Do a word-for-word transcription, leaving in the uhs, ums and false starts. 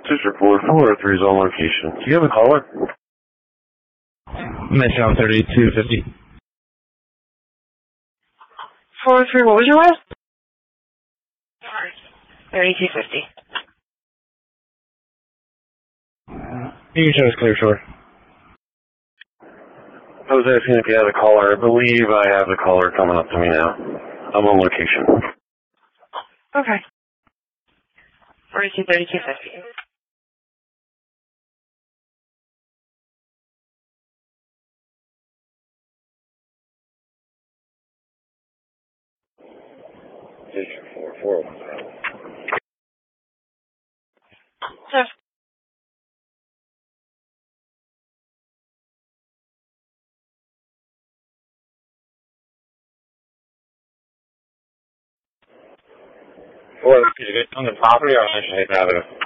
Just report four oh three is on location. Do you have a caller? Midtown thirty-two fifty. four oh three, what was your last? thirty-two fifty. You can show us clear shore. I was asking if you had a caller. I believe I have a caller coming up to me now. I'm on location. Okay. forty-two thirty-two fifty. Station four, four. Yes. Four, is it on the property or on National Avenue?